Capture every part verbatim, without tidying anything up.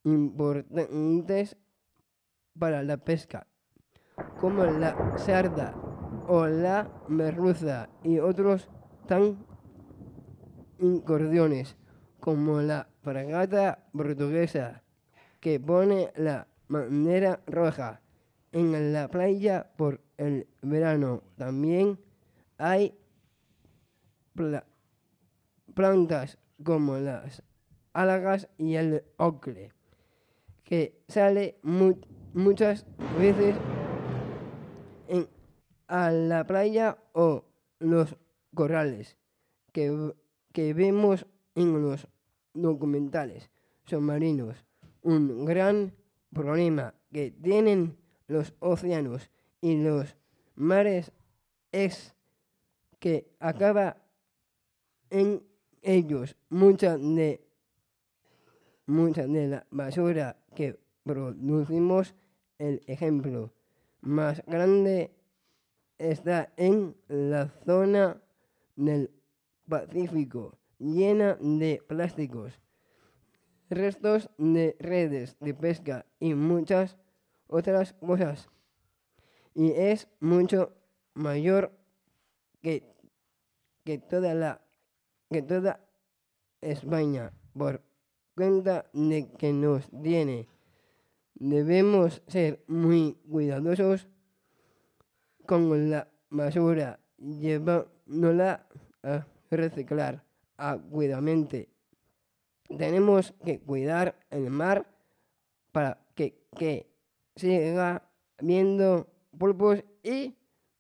importantes para la pesca, como la sarda o la merluza, y otros tan incursiones como la fragata portuguesa, que pone la bandera roja en la playa por el verano. También hay pla- plantas como las algas y el ocle, que sale mu- muchas veces en, a la playa, o los corrales que, que vemos en los documentales submarinos. Un gran problema que tienen los océanos y los mares es que acaba en ellos mucha de mucha de la basura que producimos. El ejemplo más grande está en la zona del Pacífico, llena de plásticos, restos de redes de pesca y muchas otras cosas. Y es mucho mayor que, que toda la que toda España, por cuenta de que nos tiene. Debemos ser muy cuidadosos con la basura, llevándola a reciclar adecuadamente. Tenemos que cuidar el mar para que, que siga habiendo pulpos y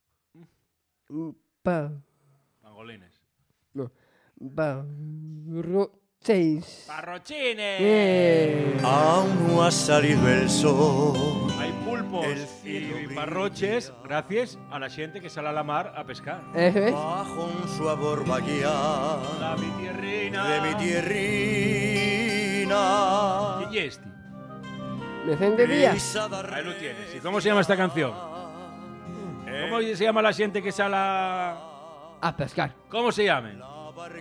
pa, Pangolines. no, parroches. ¡Parrochines! Eh. Aún no ha salido el sol. Hay pulpos El y cielo parroches gracias a la gente que sale a la mar a pescar. Eso es. Bajo un suavor vaguear La mi tierrina. de mi tierrina. ¿Quién es este? Vicente Díaz. Ahí lo tienes. ¿Y cómo se llama esta canción? ¿Cómo se llama la gente que sale a... A pescar. ¿Cómo se llama?